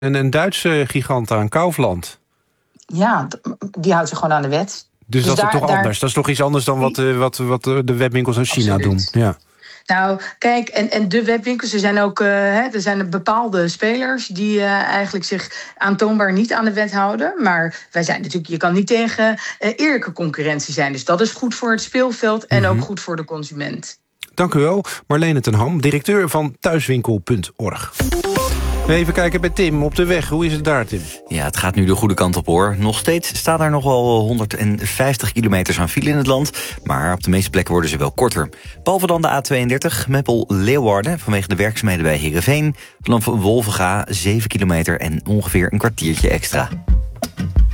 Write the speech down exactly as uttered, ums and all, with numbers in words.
een, een Duitse gigant aan, Kaufland. Ja, die houdt zich gewoon aan de wet. Dus, dus dat daar, is toch daar... anders? Dat is toch iets anders dan wat, uh, wat, wat de webwinkels in China Absoluut. doen? Ja. Nou, kijk, en, en de webwinkels, er zijn ook uh, hè, er zijn bepaalde spelers die uh, eigenlijk zich aantoonbaar niet aan de wet houden. Maar wij zijn natuurlijk, je kan niet tegen uh, eerlijke concurrentie zijn. Dus dat is goed voor het speelveld en mm-hmm. ook goed voor de consument. Dank u wel, Marlene ten Ham, directeur van thuiswinkel punt org. Even kijken bij Tim op de weg. Hoe is het daar, Tim? Ja, het gaat nu de goede kant op, hoor. Nog steeds staat er nog wel honderdvijftig kilometers aan file in het land. Maar op de meeste plekken worden ze wel korter. Behalve dan de A tweeëndertig, Meppel-Leeuwarden, vanwege de werkzaamheden bij Heerenveen. Vanaf Wolvenga zeven kilometer en ongeveer een kwartiertje extra.